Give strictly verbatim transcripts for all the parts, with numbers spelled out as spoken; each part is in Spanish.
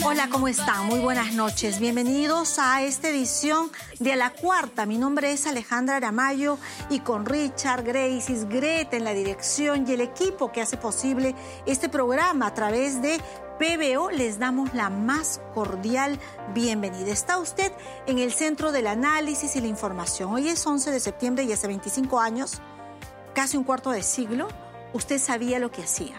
Hola, ¿cómo están? Muy buenas noches. Bienvenidos a esta edición de A la Cuarta. Mi nombre es Alejandra Aramayo y con Richard, Gracie, Greta en la dirección y el equipo que hace posible este programa a través de P B O les damos la más cordial bienvenida. Está usted en el centro del análisis y la información. Hoy es once de septiembre y hace veinticinco años, casi un cuarto de siglo, usted sabía lo que hacía.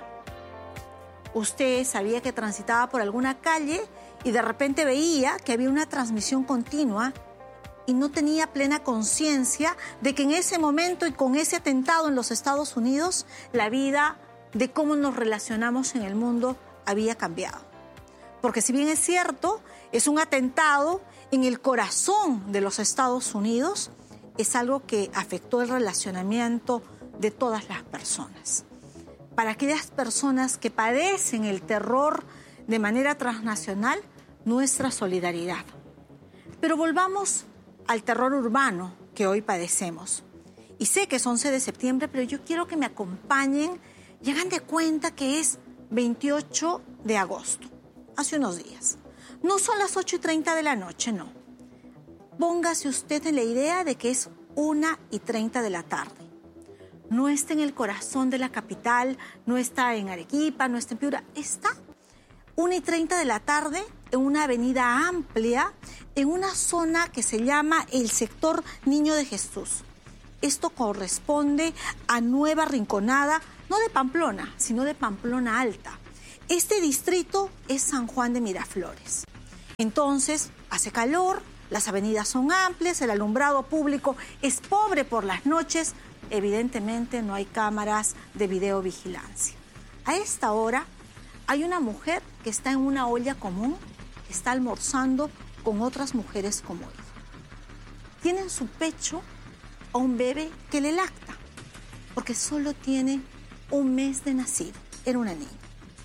Usted sabía que transitaba por alguna calle y de repente veía que había una transmisión continua y no tenía plena conciencia de que en ese momento y con ese atentado en los Estados Unidos, la vida de cómo nos relacionamos en el mundo había cambiado. Porque si bien es cierto, es un atentado en el corazón de los Estados Unidos, es algo que afectó el relacionamiento de todas las personas. Para aquellas personas que padecen el terror de manera transnacional, nuestra solidaridad. Pero volvamos al terror urbano que hoy padecemos. Y sé que es once de septiembre, pero yo quiero que me acompañen y hagan de cuenta que es veintiocho de agosto, hace unos días. No son las ocho y treinta de la noche, no. Póngase usted en la idea de que es una y treinta de la tarde. No está en el corazón de la capital, no está en Arequipa, no está en Piura, está una y treinta de la tarde en una avenida amplia, en una zona que se llama el sector Niño de Jesús. Esto corresponde a Nueva Rinconada, no de Pamplona, sino de Pamplona Alta. Este distrito es San Juan de Miraflores. Entonces, hace calor, las avenidas son amplias, el alumbrado público es pobre por las noches. Evidentemente no hay cámaras de videovigilancia. A esta hora hay una mujer que está en una olla común, que está almorzando con otras mujeres como ella. Tiene en su pecho a un bebé que le lacta, porque solo tiene un mes de nacido. Era una niña.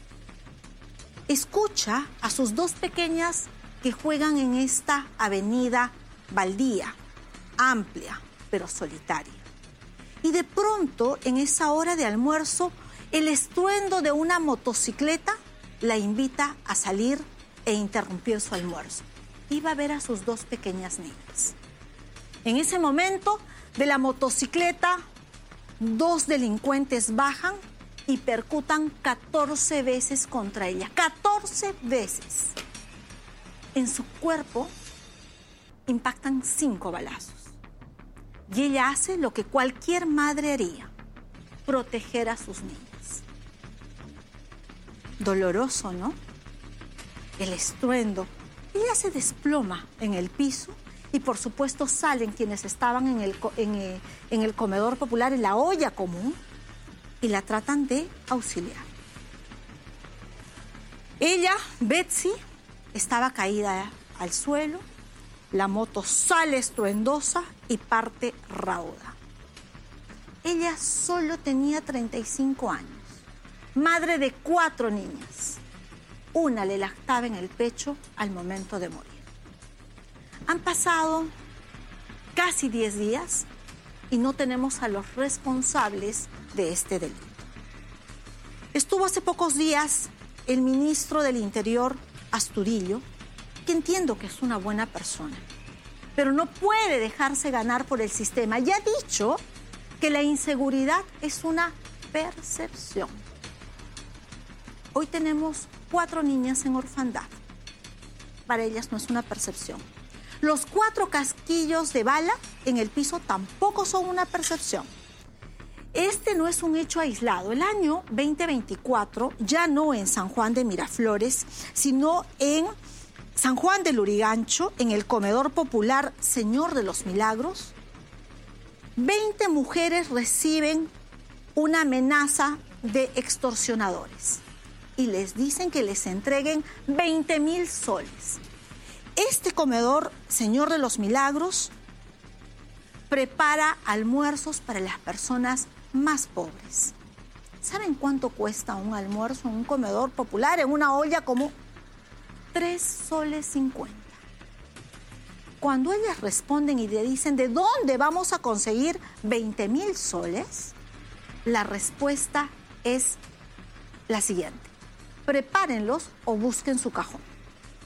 Escucha a sus dos pequeñas que juegan en esta avenida baldía, amplia, pero solitaria. Y de pronto, en esa hora de almuerzo, el estruendo de una motocicleta la invita a salir e interrumpir su almuerzo. Iba a ver a sus dos pequeñas niñas. En ese momento, de la motocicleta, dos delincuentes bajan y percutan catorce veces contra ella. catorce veces. En su cuerpo impactan cinco balazos. Y ella hace lo que cualquier madre haría, proteger a sus niñas. Doloroso, ¿no? El estruendo. Ella se desploma en el piso y por supuesto salen quienes estaban en el, en el, en el comedor popular, en la olla común, y la tratan de auxiliar. Ella, Betsy, estaba caída al suelo. La moto sale estruendosa y parte rauda. Ella solo tenía treinta y cinco años, madre de cuatro niñas. Una le lactaba en el pecho al momento de morir. Han pasado casi diez días y no tenemos a los responsables de este delito. Estuvo hace pocos días el ministro del Interior, Astudillo, que entiendo que es una buena persona, pero no puede dejarse ganar por el sistema. Ya ha dicho que la inseguridad es una percepción. Hoy tenemos cuatro niñas en orfandad. Para ellas no es una percepción. Los cuatro casquillos de bala en el piso tampoco son una percepción. Este no es un hecho aislado. El año veinte veinticuatro, ya no en San Juan de Miraflores, sino en San Juan de Lurigancho, en el comedor popular Señor de los Milagros, veinte mujeres reciben una amenaza de extorsionadores y les dicen que les entreguen veinte mil soles. Este comedor Señor de los Milagros prepara almuerzos para las personas más pobres. ¿Saben cuánto cuesta un almuerzo en un comedor popular, en una olla como tres soles cincuenta? Cuando ellas responden y le dicen ¿de dónde vamos a conseguir veinte mil soles? La respuesta es la siguiente: prepárenlos o busquen su cajón.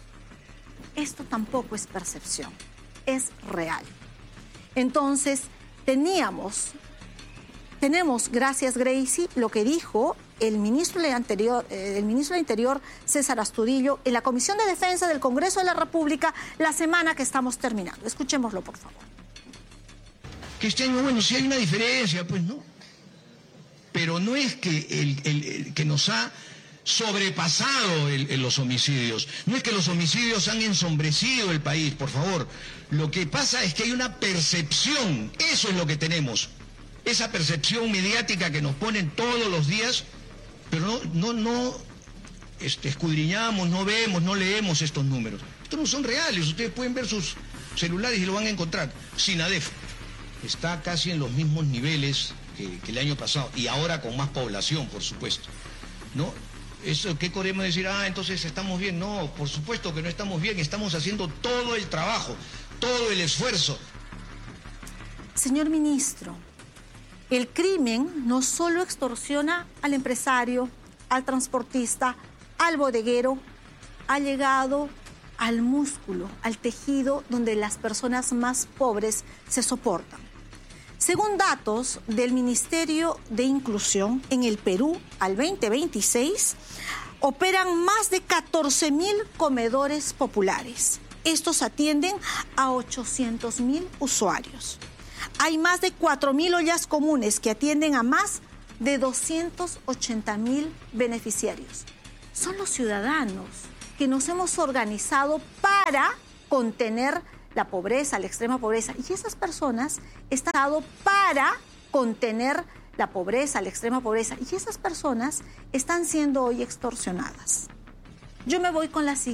esto tampoco es percepción, es real. Entonces, teníamos, tenemos, gracias Gracie, lo que dijo el ministro del Interior, eh, el ministro del Interior, César Astudillo, en la Comisión de Defensa del Congreso de la República la semana que estamos terminando. Escuchémoslo, por favor. Que este año, bueno, sí hay una diferencia, pues no. Pero no es que, el, el, el que nos ha sobrepasado el, el, los homicidios. No es que los homicidios han ensombrecido el país, por favor. Lo que pasa es que hay una percepción, eso es lo que tenemos. Esa percepción mediática que nos ponen todos los días, pero no, no, no este, escudriñamos, no vemos, no leemos estos números. Estos no son reales, ustedes pueden ver sus celulares y lo van a encontrar. SINADEF está casi en los mismos niveles que, que el año pasado, y ahora con más población, por supuesto, ¿no? Eso, ¿qué queremos decir? Ah, entonces estamos bien. No, por supuesto que no estamos bien, estamos haciendo todo el trabajo, todo el esfuerzo. Señor ministro, el crimen no solo extorsiona al empresario, al transportista, al bodeguero, ha llegado al músculo, al tejido donde las personas más pobres se soportan. Según datos del Ministerio de Inclusión, en el Perú, al veinte veintiséis, operan más de catorce mil comedores populares. Estos atienden a ochocientos mil usuarios. Hay más de cuatro mil ollas comunes que atienden a más de doscientos ochenta mil beneficiarios. Son los ciudadanos que nos hemos organizado para contener la pobreza, la extrema pobreza. Y esas personas están para contener la pobreza, la extrema pobreza. Y esas personas están siendo hoy extorsionadas. Yo me voy con la siguiente.